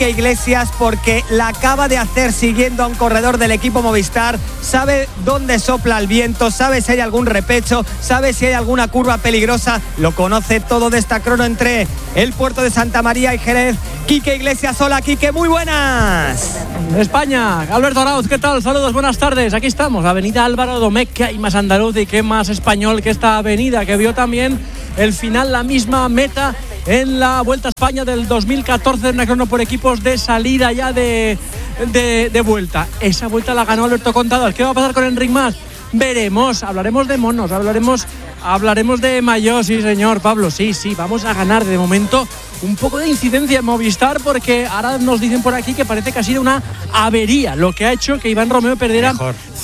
Iglesias, porque la acaba de hacer siguiendo a un corredor del equipo Movistar. Sabe dónde sopla el viento, sabe si hay algún repecho, sabe si hay alguna curva peligrosa. Lo conoce todo de esta crono entre el puerto de Santa María y Jerez. Quique Iglesias, hola Quique, muy buenas. España, Alberto Arauz, ¿qué tal? Saludos, buenas tardes. Aquí estamos, Avenida Álvaro Domecq. ¿Qué hay más andaluz y qué más español que esta avenida que vio también el final, la misma meta en la Vuelta a España del 2014, en una crono por equipos de salida ya de vuelta? Esa vuelta la ganó Alberto Contador. ¿Qué va a pasar con Enric Mas? Veremos, hablaremos de monos, hablaremos de maillot, sí señor, Pablo, sí, vamos a ganar de momento. Un poco de incidencia en Movistar, porque ahora nos dicen por aquí que parece que ha sido una avería lo que ha hecho que Iván Romeo perdiera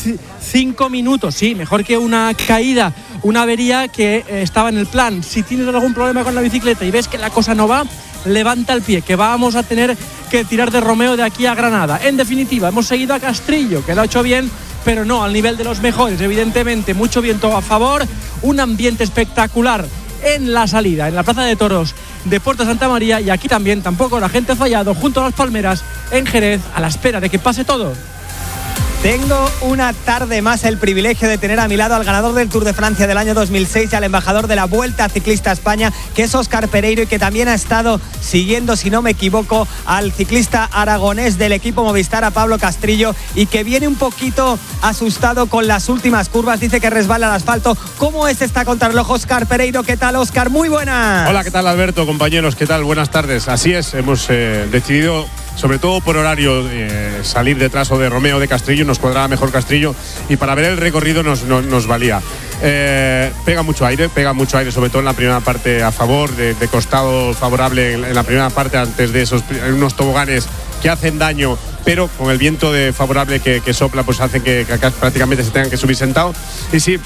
5 minutos. Sí, mejor que una caída, una avería que estaba en el plan. Si tienes algún problema con la bicicleta y ves que la cosa no va, levanta el pie, que vamos a tener que tirar de Romeo de aquí a Granada. En definitiva, hemos seguido a Castrillo, que lo ha hecho bien, pero no al nivel de los mejores, evidentemente. Mucho viento a favor, un ambiente espectacular en la salida, en la Plaza de Toros de Puerto Santa María, y aquí también tampoco la gente ha fallado, junto a las palmeras en Jerez, a la espera de que pase todo. Tengo una tarde más el privilegio de tener a mi lado al ganador del Tour de Francia del año 2006 y al embajador de la Vuelta Ciclista a España, que es Óscar Pereiro, y que también ha estado siguiendo, si no me equivoco, al ciclista aragonés del equipo Movistar, a Pablo Castrillo, y que viene un poquito asustado con las últimas curvas. Dice que resbala el asfalto. ¿Cómo es esta contrarreloj, Óscar Pereiro? ¿Qué tal, Óscar? Muy buenas. Hola, ¿qué tal, Alberto? Compañeros, ¿qué tal? Buenas tardes. Así es, hemos decidido, sobre todo por horario, salir detrás o de Romeo o de Castrillo. Nos cuadraba mejor Castrillo, y para ver el recorrido nos valía. Pega mucho aire, sobre todo en la primera parte a favor, de costado favorable en la primera parte, antes de unos toboganes que hacen daño, pero con el viento favorable que sopla, pues hace que acá prácticamente se tengan que subir sentado. Y sí,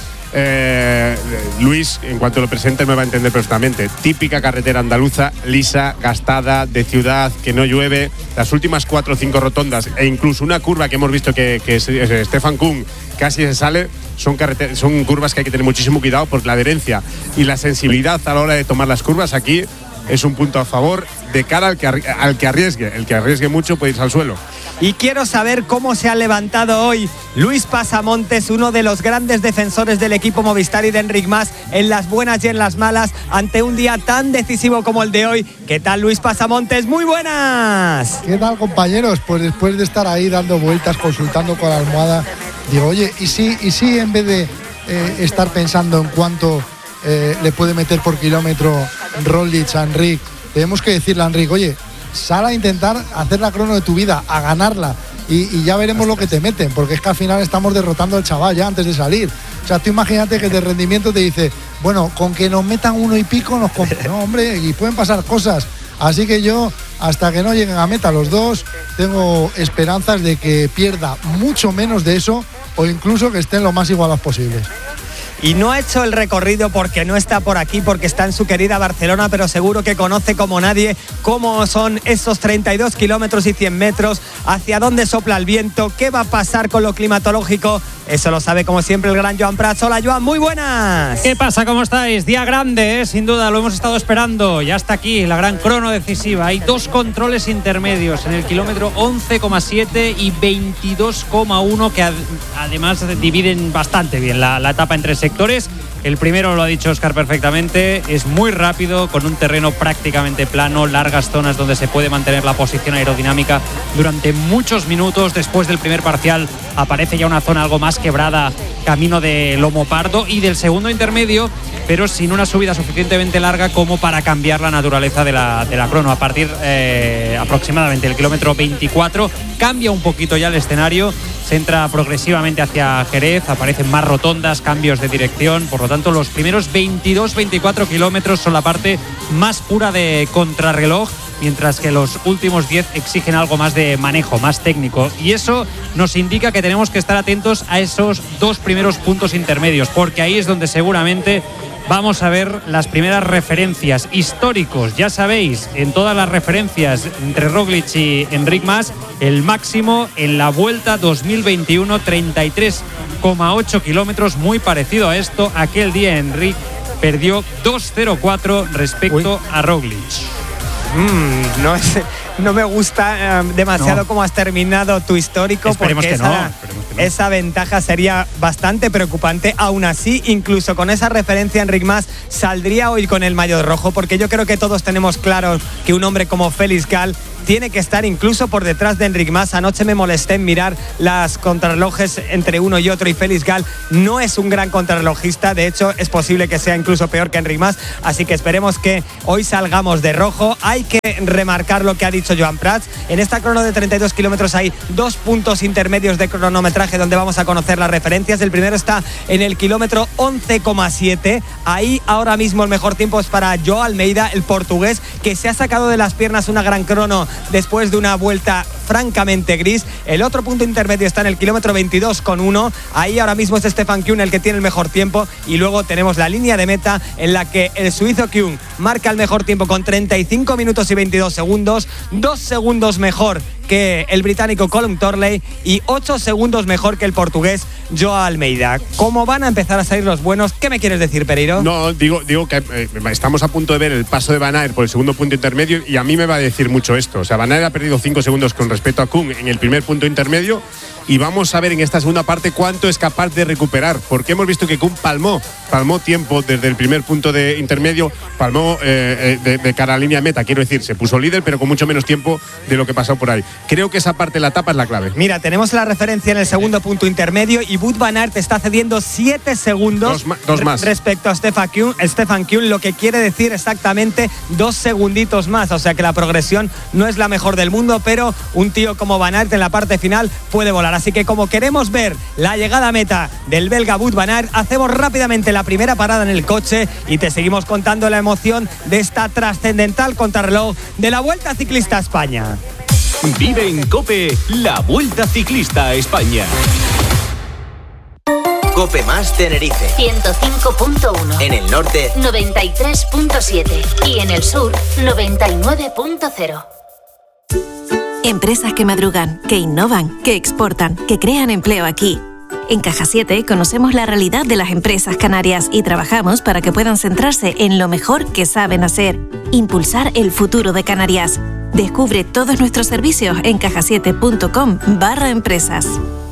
Luis, en cuanto lo presente, me va a entender perfectamente. Típica carretera andaluza, lisa, gastada, de ciudad, que no llueve. Las últimas 4 o 5 rotondas, e incluso una curva que hemos visto que Stefan Kung casi se sale, son curvas que hay que tener muchísimo cuidado, porque la adherencia y la sensibilidad a la hora de tomar las curvas aquí es un punto a favor de cara al que arriesgue. El que arriesgue mucho puede irse al suelo. Y quiero saber cómo se ha levantado hoy Luis Pasamontes, uno de los grandes defensores del equipo Movistar y de Enric Mas, en las buenas y en las malas, ante un día tan decisivo como el de hoy. ¿Qué tal, Luis Pasamontes? ¡Muy buenas! ¿Qué tal, compañeros? Pues después de estar ahí dando vueltas, consultando con la almohada, digo, oye, ¿y si en vez de estar pensando en cuánto le puede meter por kilómetro Roglic a Enric, tenemos que decirle a Enric, oye, sal a intentar hacer la crono de tu vida, a ganarla, y ya veremos lo que te meten, porque es que al final estamos derrotando al chaval ya antes de salir. O sea, tú imagínate que de rendimiento te dice, bueno, con que nos metan 1 y pico nos compro. No, hombre, y pueden pasar cosas. Así que yo, hasta que no lleguen a meta los dos, tengo esperanzas de que pierda mucho menos de eso, o incluso que estén lo más igualados posibles. Y no ha hecho el recorrido porque no está por aquí, porque está en su querida Barcelona, pero seguro que conoce como nadie cómo son esos 32 kilómetros y 100 metros, hacia dónde sopla el viento, qué va a pasar con lo climatológico. Eso lo sabe, como siempre, el gran Joan Prats. Hola, Joan, muy buenas. ¿Qué pasa? ¿Cómo estáis? Día grande, sin duda, lo hemos estado esperando. Ya está aquí la gran crono decisiva. Hay 2 controles intermedios en el kilómetro 11,7 y 22,1, que además dividen bastante bien la etapa entre sectores. El primero, lo ha dicho Óscar perfectamente, es muy rápido, con un terreno prácticamente plano, largas zonas donde se puede mantener la posición aerodinámica durante muchos minutos. Después del primer parcial aparece ya una zona algo más quebrada, camino de Lomo Pardo, y del segundo intermedio, pero sin una subida suficientemente larga como para cambiar la naturaleza de la crono. A partir aproximadamente del kilómetro 24 cambia un poquito ya el escenario, se entra progresivamente hacia Jerez, aparecen más rotondas, cambios de dirección. Por lo tanto, los primeros 22-24 kilómetros son la parte más pura de contrarreloj, mientras que los últimos 10 exigen algo más de manejo, más técnico. Y eso nos indica que tenemos que estar atentos a esos 2 primeros puntos intermedios, porque ahí es donde seguramente vamos a ver las primeras referencias históricos. Ya sabéis, en todas las referencias entre Roglic y Enric Mas, el máximo en la Vuelta 2021, 33,8 kilómetros, muy parecido a esto. Aquel día Enric perdió 2.04 respecto a Roglic. no me gusta demasiado cómo has terminado tu histórico. Esperemos porque que no. Esa ventaja sería bastante preocupante. Aún así, incluso con esa referencia, Enric Mas saldría hoy con el maillot rojo, porque yo creo que todos tenemos claro que un hombre como Félix Gall tiene que estar incluso por detrás de Enric Mas. Anoche me molesté en mirar las contrarrelojes entre uno y otro, y Félix Gall no es un gran contrarrelojista. De hecho, es posible que sea incluso peor que Enric Mas. Así que esperemos que hoy salgamos de rojo. Hay que remarcar lo que ha dicho Joan Prats. En esta crono de 32 kilómetros hay 2 puntos intermedios de cronometraje donde vamos a conocer las referencias. El primero está en el kilómetro 11,7. Ahí ahora mismo el mejor tiempo es para Joao Almeida, el portugués, que se ha sacado de las piernas una gran crono después de una vuelta francamente gris. El otro punto intermedio está en el kilómetro 22,1. Ahí ahora mismo es Stefan Kuhn el que tiene el mejor tiempo, y luego tenemos la línea de meta en la que el suizo Kuhn marca el mejor tiempo con 35 minutos y 22 segundos, 2 segundos mejor que el británico Colm Torley y 8 segundos mejor que el portugués Joao Almeida. ¿Cómo van a empezar a salir los buenos? ¿Qué me quieres decir, Pereiro? No, digo que estamos a punto de ver el paso de Van Aert por el segundo punto intermedio, y a mí me va a decir mucho esto. O sea, Van Aert ha perdido 5 segundos con respecto a Kuhn en el primer punto intermedio, y vamos a ver en esta segunda parte cuánto es capaz de recuperar, porque hemos visto que Kuhn palmó tiempo desde el primer punto de intermedio, palmó de cara a la línea de meta, quiero decir, se puso líder, pero con mucho menos tiempo de lo que pasó por ahí. Creo que esa parte de la etapa es la clave. Mira, tenemos la referencia en el segundo punto intermedio, y Wout van Aert está cediendo 7 segundos dos más respecto a Stefan Kuhn, lo que quiere decir exactamente 2 segunditos más. O sea que la progresión no es la mejor del mundo, pero un tío como Van Aert en la parte final puede volar. Así que como queremos ver la llegada a meta del belga Wout van Aert, hacemos rápidamente la primera parada en el coche y te seguimos contando la emoción de esta trascendental contrarreloj de la Vuelta Ciclista a España. Vive en COPE la Vuelta Ciclista a España. COPE más Tenerife 105.1. En el norte 93.7 y en el sur 99.0. Empresas que madrugan, que innovan, que exportan, que crean empleo aquí. En Caja 7 conocemos la realidad de las empresas canarias y trabajamos para que puedan centrarse en lo mejor que saben hacer, impulsar el futuro de Canarias. Descubre todos nuestros servicios en cajasiete.com/empresas.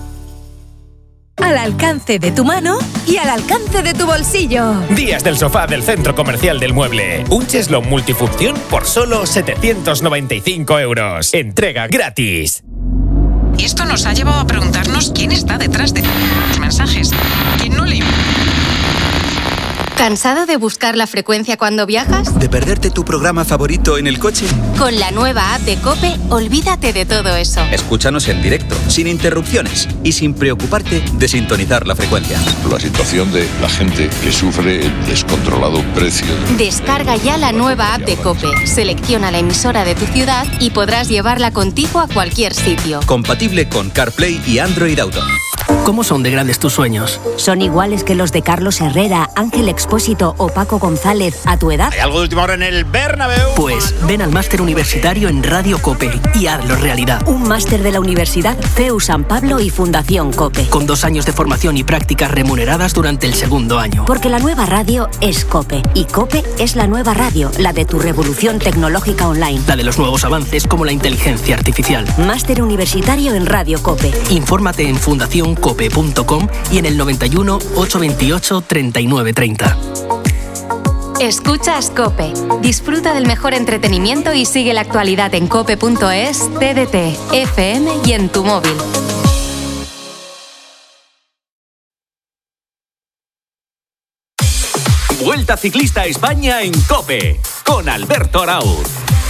Al alcance de tu mano y al alcance de tu bolsillo. Días del sofá del Centro Comercial del Mueble. Un cheslón multifunción por solo 795 €. Entrega gratis. Y esto nos ha llevado a preguntarnos quién está detrás de los mensajes. ¿Quién no le... ¿Cansado de buscar la frecuencia cuando viajas? ¿De perderte tu programa favorito en el coche? Con la nueva app de COPE, olvídate de todo eso. Escúchanos en directo, sin interrupciones y sin preocuparte de sintonizar la frecuencia. La situación de la gente que sufre el descontrolado precio. Descarga ya la nueva app de COPE, selecciona la emisora de tu ciudad y podrás llevarla contigo a cualquier sitio. Compatible con CarPlay y Android Auto. ¿Cómo son de grandes tus sueños? ¿Son iguales que los de Carlos Herrera, Ángel Expósito o Paco González a tu edad? ¿Hay algo de última hora en el Bernabéu? Pues ven al máster universitario en Radio COPE y hazlo realidad. Un máster de la Universidad CEU San Pablo y Fundación COPE. Con 2 años de formación y prácticas remuneradas durante el segundo año. Porque la nueva radio es COPE. Y COPE es la nueva radio, la de tu revolución tecnológica online. La de los nuevos avances como la inteligencia artificial. Máster universitario en Radio COPE. Infórmate en fundacioncope.com y en el 91 828 3930. Escuchas COPE. Disfruta del mejor entretenimiento y sigue la actualidad en cope.es, TDT, FM y en tu móvil. Vuelta Ciclista a España en COPE con Alberto Arauz.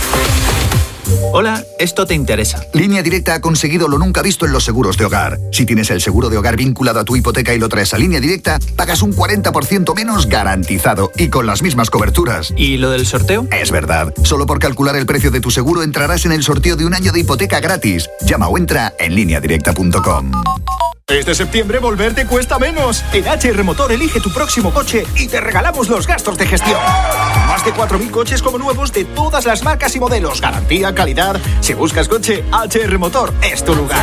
Hola, esto te interesa. Línea Directa ha conseguido lo nunca visto en los seguros de hogar. Si tienes el seguro de hogar vinculado a tu hipoteca y lo traes a Línea Directa, pagas un 40% menos garantizado y con las mismas coberturas. ¿Y lo del sorteo? Es verdad. Solo por calcular el precio de tu seguro entrarás en el sorteo de un año de hipoteca gratis. Llama o entra en lineadirecta.com. Este septiembre volver te cuesta menos. En HR Motor elige tu próximo coche y te regalamos los gastos de gestión. Más de 4.000 coches como nuevos de todas las marcas y modelos. Garantía, calidad. Si buscas coche, HR Motor es tu lugar.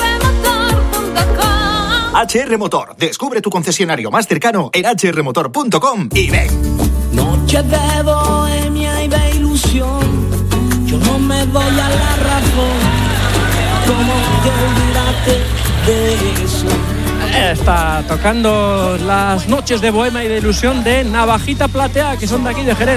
HR Motor. Descubre tu concesionario más cercano en hrmotor.com y ven. Noche de bohemia y de ilusión. Yo no me te doy a la razón. ¿Cómo te olvidaste de eso? Está tocando las noches de bohemia y de ilusión de Navajita Platea, que son de aquí, de Jerez.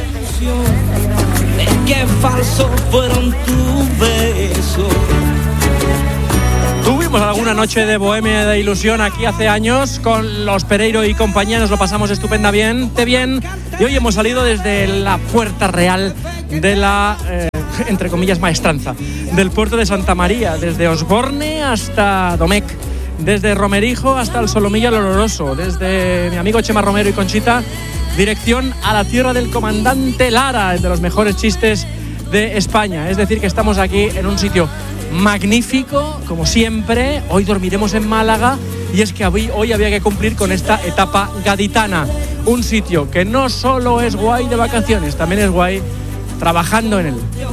Qué falsos fueron tus besos. Tuvimos alguna noche de bohemia y de ilusión aquí hace años con los Pereiro y compañía, nos lo pasamos estupendamente bien y hoy hemos salido desde la puerta real de la, entre comillas, maestranza del puerto de Santa María, desde Osborne hasta Domecq, desde Romerijo hasta el Solomillo al Oloroso, desde mi amigo Chema Romero y Conchita, dirección a la tierra del comandante Lara, el de los mejores chistes de España. Es decir, que estamos aquí en un sitio magnífico, como siempre. Hoy dormiremos en Málaga y es que hoy había que cumplir con esta etapa gaditana. Un sitio que no solo es guay de vacaciones, también es guay trabajando en él.